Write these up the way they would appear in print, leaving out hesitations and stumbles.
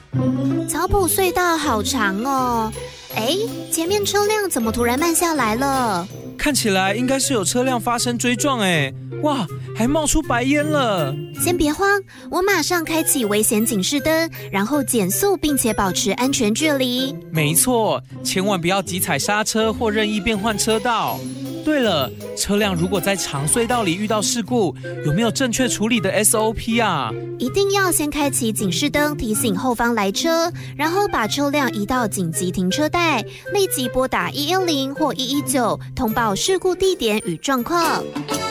草埔隧道好长哦，前面车辆怎么突然慢下来了？ 看起来应该是有车辆发生追撞哇，还冒出白烟了。 先别慌，我马上开启危险警示灯，然后减速并且保持安全距离。 没错，千万不要急踩刹车或任意变换车道。对了，车辆如果在长隧道里遇到事故，有没有正确处理的 SOP 啊？ 一定要先开启警示灯提醒后方来车，然后把车辆移到紧急停车带，立即拨打110或119通报事故地点与状况。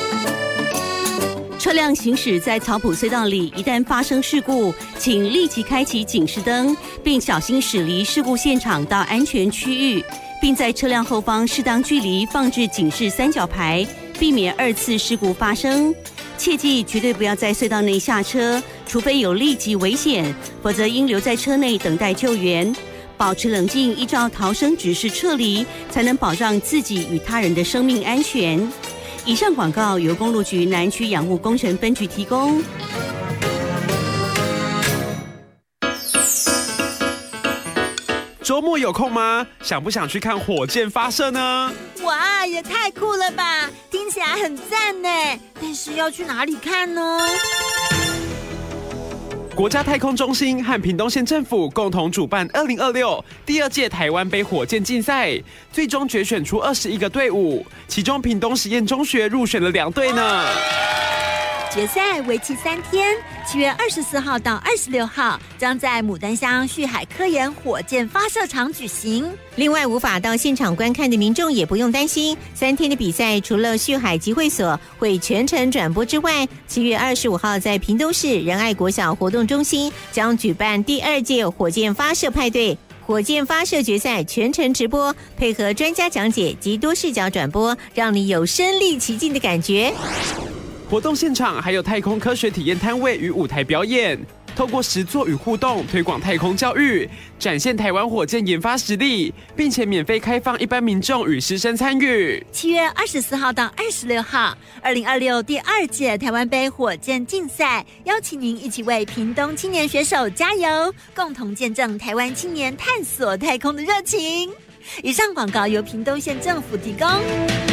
车辆行驶在草埔隧道里，一旦发生事故，请立即开启警示灯，并小心驶离事故现场到安全区域，并在车辆后方适当距离放置警示三角牌，避免二次事故发生。切记绝对不要在隧道内下车，除非有立即危险，否则应留在车内等待救援。保持冷静，依照逃生指示撤离，才能保障自己与他人的生命安全。以上广告由公路局南区养护工程分局提供。 周末有空吗？想不想去看火箭发射呢？ 哇，也太酷了吧！听起来很赞呢，但是要去哪里看呢？ 国家太空中心和屏东县政府共同主办2026第2届台湾杯火箭竞赛，最终决选出21个队伍，其中屏东实验中学入选了2队呢。 决赛为期3天，7月24号到26号，将在牡丹乡旭海科研火箭发射场举行。 另外，无法到现场观看的民众也不用担心，3天的比赛除了旭海集会所会全程转播之外，7月25号在屏东市仁爱国小活动中心将举办第2届火箭发射派对。火箭发射决赛全程直播，配合专家讲解及多视角转播，让你有身临其境的感觉。 活动现场还有太空科学体验摊位与舞台表演，透过实作与互动推广太空教育，展现台湾火箭研发实力，并且免费开放一般民众与师生参与。 7月24号到26号，2026第2届台湾杯火箭竞赛，邀请您一起为屏东青年选手加油，共同见证台湾青年探索太空的热情。以上广告由屏东县政府提供。